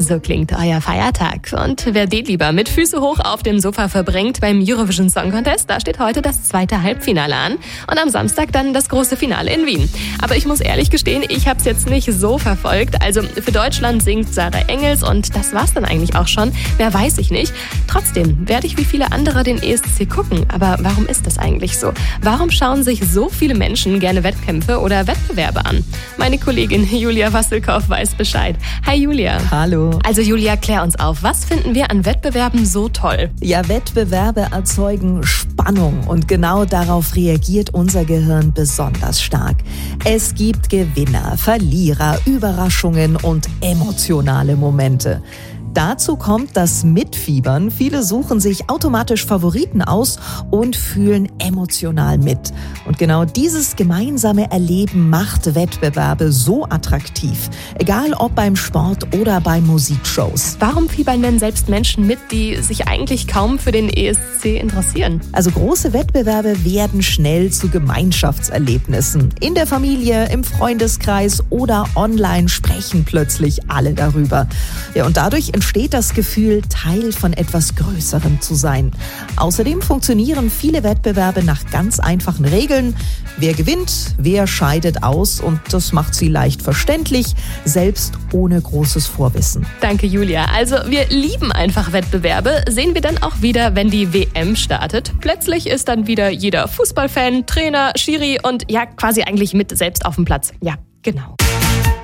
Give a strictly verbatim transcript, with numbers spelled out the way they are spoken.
So klingt euer Feiertag. Und wer den lieber mit Füße hoch auf dem Sofa verbringt beim Eurovision Song Contest, da steht heute das zweite Halbfinale an. Und am Samstag dann das große Finale in Wien. Aber ich muss ehrlich gestehen, ich habe es jetzt nicht so verfolgt. Also für Deutschland singt Sarah Engels und das war's dann eigentlich auch schon. Mehr weiß ich nicht. Trotzdem werde ich wie viele andere den E S C gucken. Aber warum ist das eigentlich so? Warum schauen sich so viele Menschen gerne Wettkämpfe oder Wettbewerbe an? Meine Kollegin Julia Wasselkow weiß Bescheid. Hi Julia. Hallo. Also Julia, klär uns auf. Was finden wir an Wettbewerben so toll? Ja, Wettbewerbe erzeugen Spannung und genau darauf reagiert unser Gehirn besonders stark. Es gibt Gewinner, Verlierer, Überraschungen und emotionale Momente. Dazu kommt das Mitfiebern. Viele suchen sich automatisch Favoriten aus und fühlen emotional mit. Und genau dieses gemeinsame Erleben macht Wettbewerbe so attraktiv. Egal ob beim Sport oder bei Musikshows. Warum fiebern denn selbst Menschen mit, die sich eigentlich kaum für den E S C interessieren? Also große Wettbewerbe werden schnell zu Gemeinschaftserlebnissen. In der Familie, im Freundeskreis oder online sprechen plötzlich alle darüber. Ja, und dadurch entsteht das Gefühl, Teil von etwas Größerem zu sein. Außerdem funktionieren viele Wettbewerbe nach ganz einfachen Regeln. Wer gewinnt, wer scheidet aus und das macht sie leicht verständlich, selbst ohne großes Vorwissen. Danke Julia. Also wir lieben einfach Wettbewerbe. Sehen wir dann auch wieder, wenn die W M startet. Plötzlich ist dann wieder jeder Fußballfan, Trainer, Schiri und ja quasi eigentlich mit selbst auf dem Platz. Ja, genau.